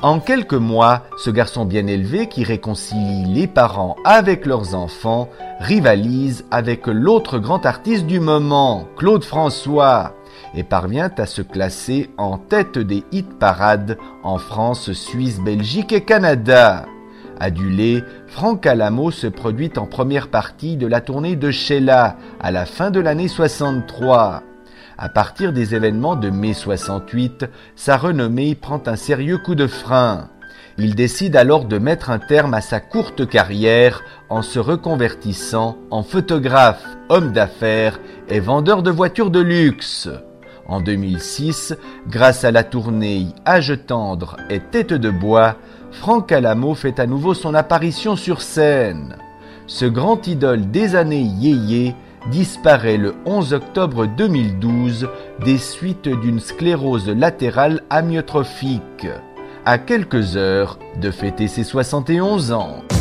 En quelques mois, ce garçon bien élevé qui réconcilie les parents avec leurs enfants rivalise avec l'autre grand artiste du moment, Claude François, et parvient à se classer en tête des hit-parades en France, Suisse, Belgique et Canada. Adulé, Franck Alamo se produit en première partie de la tournée de Sheila à la fin de l'année 63. À partir des événements de mai 68, sa renommée prend un sérieux coup de frein. Il décide alors de mettre un terme à sa courte carrière en se reconvertissant en photographe, homme d'affaires et vendeur de voitures de luxe. En 2006, grâce à la tournée Âge tendre et Tête de bois, Franck Alamo fait à nouveau son apparition sur scène. Ce grand idole des années yéyé disparaît le 11 octobre 2012 des suites d'une sclérose latérale amyotrophique, à quelques heures de fêter ses 71 ans.